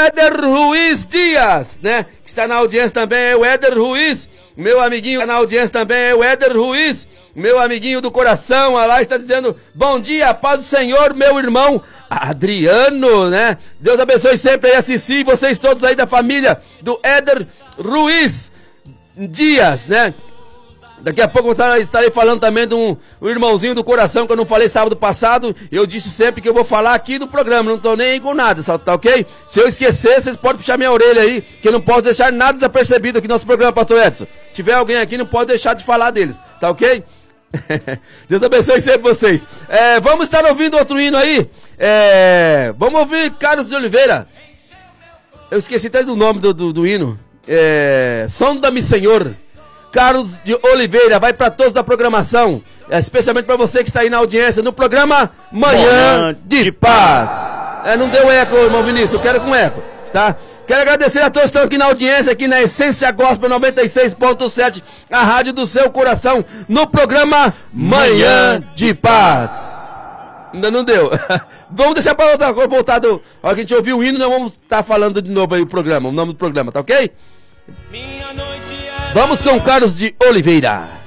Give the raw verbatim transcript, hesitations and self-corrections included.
Éder Ruiz Dias, né? Que está na audiência também, é o Éder Ruiz, meu amiguinho, está na audiência também, é o Éder Ruiz, meu amiguinho do coração, lá está dizendo, bom dia, paz do Senhor, meu irmão Adriano, né? Deus abençoe sempre aí a Cici, vocês todos aí da família do Éder Ruiz Dias, né? Daqui a pouco eu estarei falando também de um, um irmãozinho do coração que eu não falei sábado passado. Eu disse sempre que eu vou falar aqui do programa, não tô nem aí com nada, só, tá ok? Se eu esquecer, vocês podem puxar minha orelha aí, que eu não posso deixar nada desapercebido aqui no nosso programa, pastor Edson. Se tiver alguém aqui, não pode deixar de falar deles, tá ok? Deus abençoe sempre vocês. É, vamos estar ouvindo outro hino aí. É, vamos ouvir Carlos de Oliveira. Eu esqueci até do nome do, do, do hino. É, Sonda-me, Senhor. Carlos de Oliveira, vai para todos da programação, especialmente para você que está aí na audiência, no programa Manhã de Paz. É, não deu eco, irmão Vinícius, eu quero com eco, tá? Quero agradecer a todos que estão aqui na audiência, aqui na Essência Gospel noventa e seis ponto sete, a rádio do seu coração, no programa Manhã de Paz. Ainda não deu. Vamos deixar para outra coisa, voltado, a hora que a gente ouvir o hino, nós vamos estar falando de novo aí o programa, o nome do programa, tá ok? Minha noite. Vamos com Carlos de Oliveira.